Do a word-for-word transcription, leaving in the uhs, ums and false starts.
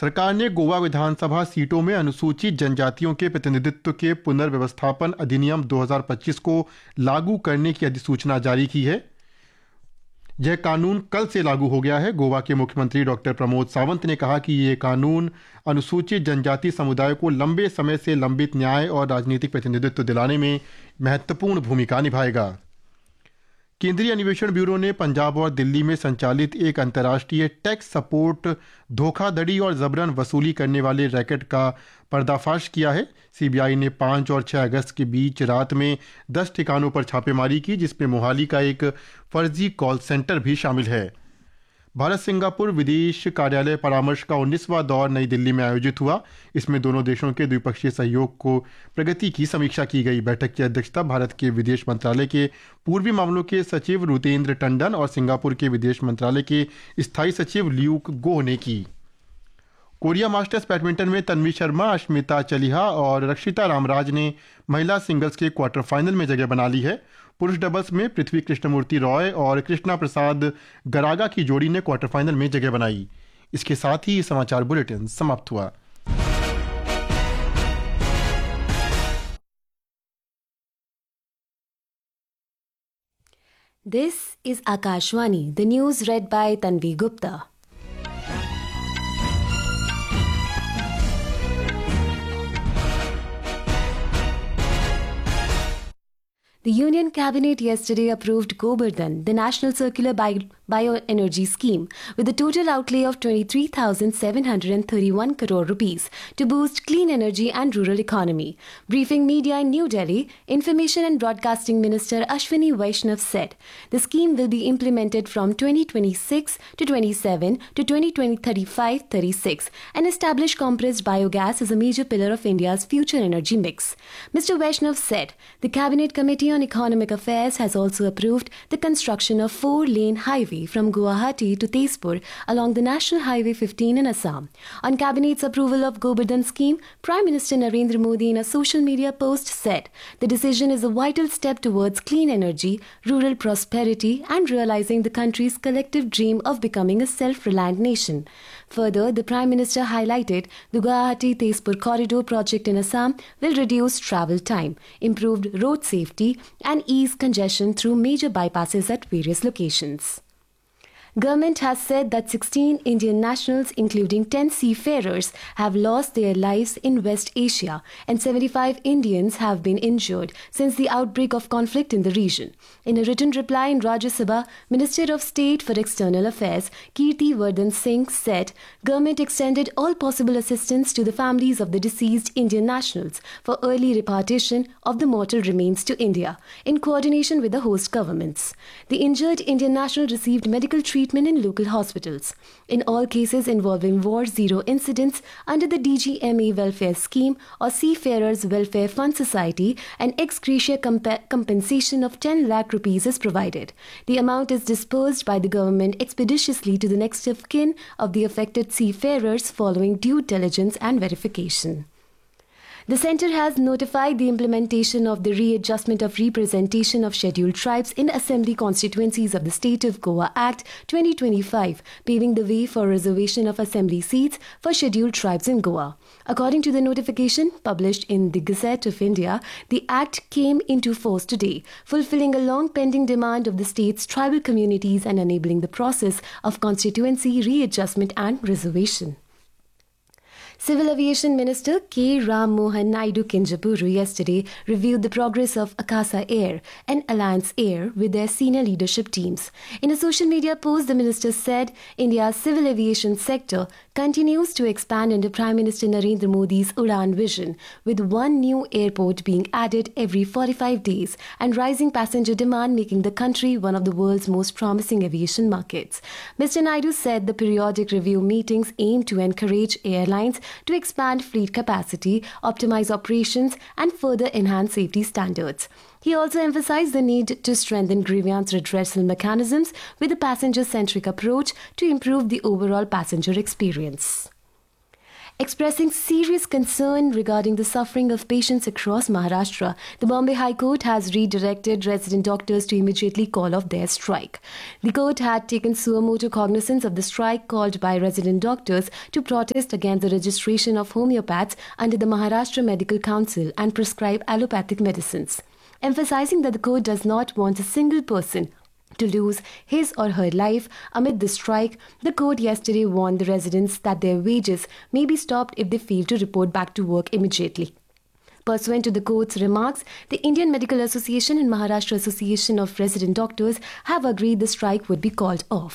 सरकार ने गोवा विधानसभा सीटों में अनुसूचित जनजातियों के प्रतिनिधित्व के पुनर्व्यवस्थापन अधिनियम दो हज़ार पच्चीस को लागू करने की अधिसूचना जारी की है। यह कानून कल से लागू हो गया है। गोवा के मुख्यमंत्री डॉक्टर प्रमोद सावंत ने कहा कि ये कानून अनुसूचित जनजाति समुदाय को लंबे समय से लंबित न्याय और राजनीतिक प्रतिनिधित्व दिलाने में महत्वपूर्ण भूमिका निभाएगा। केंद्रीय अन्वेषण ब्यूरो ने पंजाब और दिल्ली में संचालित एक अंतर्राष्ट्रीय टैक्स सपोर्ट धोखाधड़ी और जबरन वसूली करने वाले रैकेट का पर्दाफाश किया है। सीबीआई ने पाँच और छह अगस्त के बीच रात में दस ठिकानों पर छापेमारी की, जिसमें मोहाली का एक फर्जी कॉल सेंटर भी शामिल है। भारत सिंगापुर विदेश कार्यालय परामर्श का उन्नीसवां दौर नई दिल्ली में आयोजित हुआ। इसमें दोनों देशों के द्विपक्षीय सहयोग को प्रगति की समीक्षा की गई। बैठक की अध्यक्षता भारत के विदेश मंत्रालय के पूर्वी मामलों के सचिव रुतेंद्र टंडन और सिंगापुर के विदेश मंत्रालय के स्थायी सचिव ल्यूक गोह ने की। कोरिया मास्टर्स बैडमिंटन में तन्वी शर्मा, अश्मिता चलिहा और रक्षिता रामराज ने महिला सिंगल्स के क्वार्टर फाइनल में जगह बना ली है। पुरुष डबल्स में पृथ्वी कृष्णमूर्ति रॉय और कृष्णा प्रसाद गरागा की जोड़ी ने क्वार्टर फाइनल में जगह बनाई। इसके साथ ही समाचार बुलेटिन समाप्त हुआ। This is Akashvani, the news read by Tanvi Gupta. The Union Cabinet yesterday approved Gobardhan, the National Circular Bio- Bioenergy Scheme, with a total outlay of twenty-three thousand seven hundred thirty-one crore rupees to boost clean energy and rural economy. Briefing media in New Delhi, Information and Broadcasting Minister Ashwini Vaishnav said the scheme will be implemented from twenty twenty-six to twenty-seven to twenty thirty-five thirty-six and establish compressed biogas as a major pillar of India's future energy mix. Mister Vaishnav said the Cabinet Committee on Economic Affairs has also approved the construction of four-lane highway from Guwahati to Tezpur along the National Highway fifteen in Assam. On Cabinet's approval of Gobardhan scheme, Prime Minister Narendra Modi in a social media post said the decision is a vital step towards clean energy, rural prosperity and realizing the country's collective dream of becoming a self-reliant nation. Further, the Prime Minister highlighted the Guwahati-Tezpur corridor project in Assam will reduce travel time, improved road safety and ease congestion through major bypasses at various locations. Government has said that sixteen Indian nationals, including ten seafarers, have lost their lives in West Asia and seventy-five Indians have been injured since the outbreak of conflict in the region. In a written reply in Rajya Sabha, Minister of State for External Affairs Kirti Vardhan Singh said government extended all possible assistance to the families of the deceased Indian nationals for early repatriation of the mortal remains to India in coordination with the host governments. The injured Indian national received medical treatment in local hospitals. In all cases involving War Zero incidents under the D G M A Welfare Scheme or Seafarers Welfare Fund Society, an ex gratia comp- compensation of ten lakh rupees is provided. The amount is disbursed by the government expeditiously to the next of kin of the affected seafarers following due diligence and verification. The Centre has notified the implementation of the Readjustment of Representation of Scheduled Tribes in Assembly Constituencies of the State of Goa Act twenty twenty-five, paving the way for reservation of assembly seats for scheduled tribes in Goa. According to the notification published in the Gazette of India, the Act came into force today, fulfilling a long-pending demand of the state's tribal communities and enabling the process of constituency readjustment and reservation. Civil Aviation Minister K. Ram Mohan Naidu Kinjapuru yesterday reviewed the progress of Akasa Air and Alliance Air with their senior leadership teams. In a social media post, the minister said India's civil aviation sector continues to expand under Prime Minister Narendra Modi's Udan vision, with one new airport being added every forty-five days and rising passenger demand making the country one of the world's most promising aviation markets. Mister Naidu said the periodic review meetings aim to encourage airlines to expand fleet capacity, optimize operations, and further enhance safety standards. He also emphasized the need to strengthen grievance redressal mechanisms with a passenger-centric approach to improve the overall passenger experience. Expressing serious concern regarding the suffering of patients across Maharashtra, the Bombay High Court has redirected resident doctors to immediately call off their strike. The court had taken suo motu cognizance of the strike called by resident doctors to protest against the registration of homeopaths under the Maharashtra Medical Council and prescribe allopathic medicines. Emphasizing that the court does not want a single person to lose his or her life amid the strike, the court yesterday warned the residents that their wages may be stopped if they fail to report back to work immediately. Pursuant to the court's remarks, the Indian Medical Association and Maharashtra Association of Resident Doctors have agreed the strike would be called off.